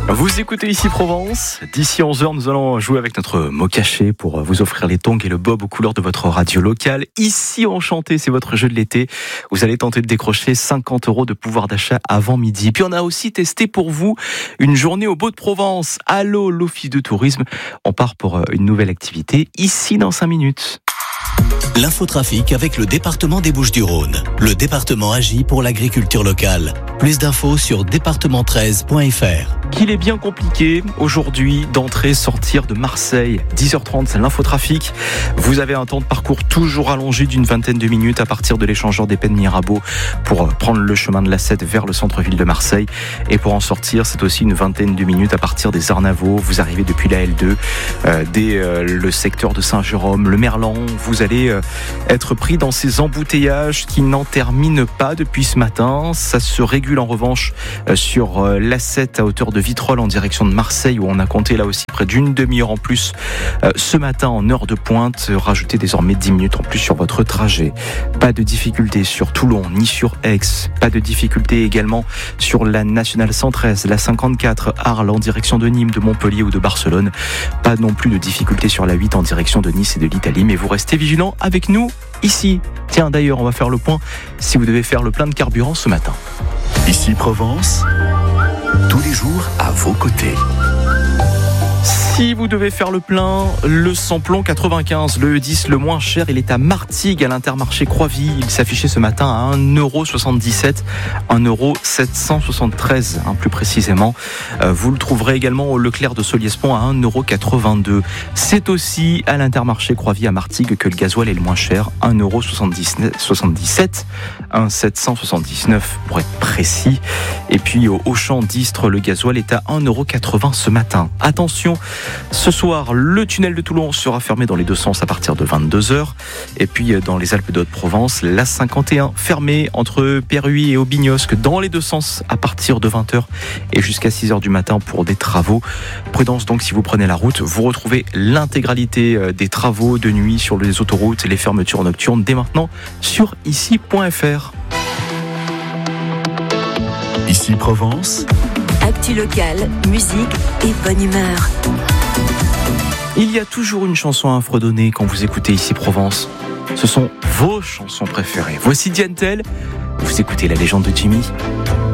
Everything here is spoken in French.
Vous écoutez Ici Provence. D'ici 11h, nous allons jouer avec notre mot caché pour vous offrir les tongs et le bob aux couleurs de votre radio locale. Ici Enchanté, c'est votre jeu de l'été. Vous allez tenter de décrocher 50 € de pouvoir d'achat avant midi. Puis on a aussi testé pour vous une journée au Beau de Provence. Allô, l'Office de tourisme. On part pour une nouvelle activité ici dans 5 minutes. L'infotrafic avec le département des Bouches-du-Rhône. Le département agit pour l'agriculture locale. Plus d'infos sur département13.fr. Qu'il est bien compliqué aujourd'hui d'entrer, sortir de Marseille. 10h30, c'est l'infotrafic. Vous avez un temps de parcours toujours allongé d'une vingtaine de minutes à partir de l'échangeur des Pennes Mirabeau pour prendre le chemin de la 7 vers le centre-ville de Marseille. Et pour en sortir, c'est aussi une vingtaine de minutes à partir des Arnavaux. Vous arrivez depuis la L2, dès le secteur de Saint-Jérôme, le Merlan. Vous allez être pris dans ces embouteillages qui n'en terminent pas depuis ce matin. Ça se régule en revanche sur l'A7 à hauteur de Vitrolles en direction de Marseille, où on a compté là aussi près d'une demi-heure en plus ce matin en heure de pointe. Rajoutez désormais 10 minutes en plus sur votre trajet. Pas de difficulté sur Toulon ni sur Aix. Pas de difficulté également sur la nationale 113, la 54 Arles en direction de Nîmes, de Montpellier ou de Barcelone. Pas non plus de difficulté sur la 8 en direction de Nice et de l'Italie, mais vous restez vigilants avec nous ici. Tiens, d'ailleurs, on va faire le point si vous devez faire le plein de carburant ce matin. Ici Provence, tous les jours à vos côtés. Si vous devez faire le plein, le samplon 95, le E10 le moins cher, il est à Martigues à l'Intermarché Croix-Vie. Il s'affichait ce matin à 1,77 €, 1,773 € plus précisément. Vous le trouverez également au Leclerc de Soliespont à 1,82 €. C'est aussi à l'Intermarché Croix-Vie à Martigues que le gasoil est le moins cher, 1,77 €, 1,779 € pour être précis. Et puis au Auchan d'Istres, le gasoil est à 1,80 € ce matin. Attention, ce soir, le tunnel de Toulon sera fermé dans les deux sens à partir de 22h. Et puis, dans les Alpes de Haute-Provence, la 51 fermée entre Péruy et Aubignosc dans les deux sens à partir de 20h et jusqu'à 6h du matin pour des travaux. Prudence donc si vous prenez la route. Vous retrouvez l'intégralité des travaux de nuit sur les autoroutes et les fermetures nocturnes dès maintenant sur ici.fr. Ici Provence. Actu locale, musique et bonne humeur. Il y a toujours une chanson à fredonner quand vous écoutez Ici Provence. Ce sont vos chansons préférées. Voici Diane Tell. Vous écoutez La Légende de Jimmy.